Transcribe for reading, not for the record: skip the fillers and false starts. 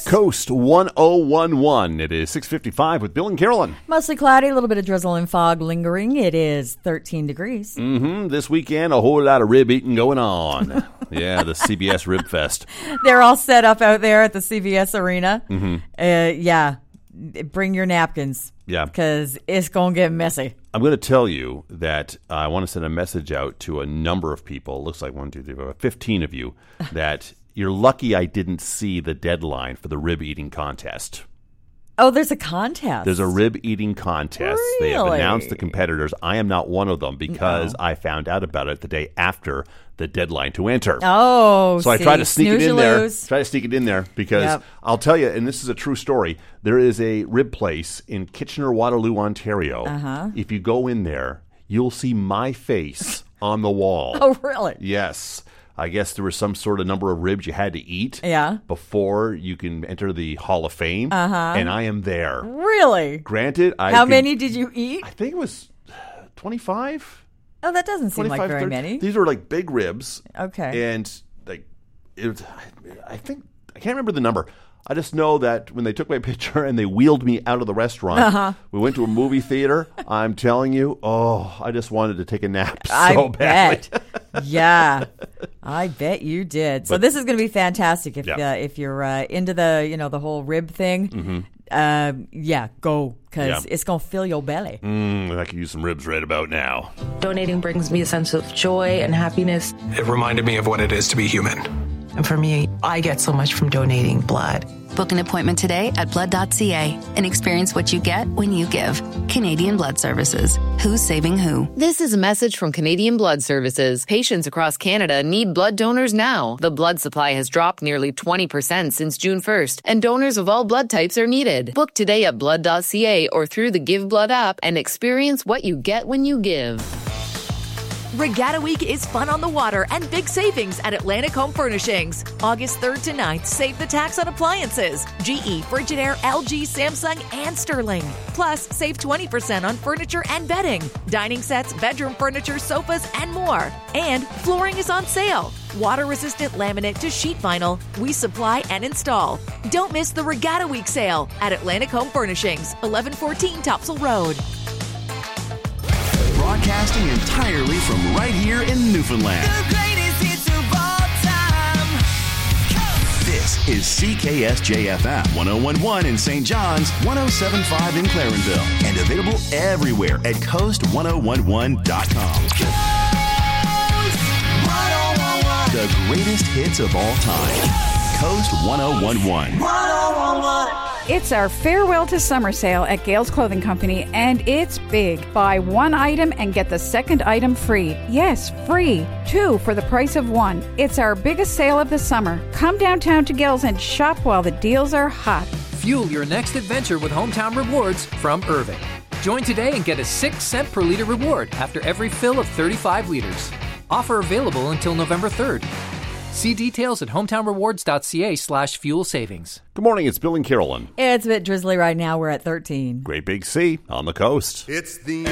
Coast 1011. It is 6:55 with Bill and Carolyn. Mostly cloudy, a little bit of drizzle and fog lingering. It is 13 degrees. This weekend, a whole lot of rib eating going on. Yeah, the CBS Rib Fest. They're all set up out there at the CBS Arena. Yeah, bring your napkins. Yeah. Because it's going to get messy. I'm going to tell you that I want to send a message out to a number of people. It looks like 1, 2, 3, 4, 15 of you that you're lucky I didn't see the deadline for the rib eating contest. Oh, there's a contest. There's a rib eating contest. Really? They have announced the competitors. I am not one of them because I found out about it the day after the deadline to enter. Oh, so I tried to sneak it in there. Lose. Try to sneak it in there because I'll tell you, and this is a true story. There is a rib place in Kitchener-Waterloo, Ontario. If you go in there, you'll see my face on the wall. Oh, really? Yes. I guess there was some sort of number of ribs you had to eat before you can enter the Hall of Fame, and I am there. Really? Granted, How many did you eat? I think it was 25. Oh, that doesn't seem like very 30. many. These are like big ribs. Okay. And like, I can't remember the number. I just know that when they took my picture and they wheeled me out of the restaurant, we went to a movie theater. I'm telling you, I just wanted to take a nap so badly. Yeah, I bet you did. So this is going to be fantastic if you're into the the whole rib thing. Go because it's going to fill your belly. I could use some ribs right about now. Donating brings me a sense of joy and happiness. It reminded me of what it is to be human. And for me, I get so much from donating blood. Book an appointment today at blood.ca and experience what you get when you give. Canadian Blood Services. Who's saving who? This is a message from Canadian Blood Services. Patients across Canada need blood donors now. The blood supply has dropped nearly 20% since June 1st, and donors of all blood types are needed. Book today at blood.ca or through the Give Blood app and experience what you get when you give. Regatta Week is fun on the water and big savings at Atlantic Home Furnishings. August 3rd to 9th, save the tax on appliances. GE, Frigidaire, LG, Samsung, and Sterling. Plus, save 20% on furniture and bedding, dining sets, bedroom furniture, sofas, and more. And flooring is on sale. Water-resistant laminate to sheet vinyl, we supply and install. Don't miss the Regatta Week sale at Atlantic Home Furnishings, 1114 Topsail Road. Broadcasting entirely from right here in Newfoundland. The greatest hits of all time. This is CKSJ-FM 101.1 in St. John's, 107.5 in Clarenville, and available everywhere at coast1011.com. Coast 1011. The greatest hits of all time. Coast 1011. 1011. It's our farewell to summer sale at Gales Clothing Company, and it's big. Buy one item and get the second item free. Yes, free. 2 for the price of 1. It's our biggest sale of the summer. Come downtown to Gales and shop while the deals are hot. Fuel your next adventure with Hometown Rewards from Irving. Join today and get a 6-cent per liter reward after every fill of 35 liters. Offer available until November 3rd. See details at hometownrewards.ca/fuel savings. Good morning, it's Bill and Carolyn. It's a bit drizzly right now. We're at 13. Great Big Sea on the coast. It's the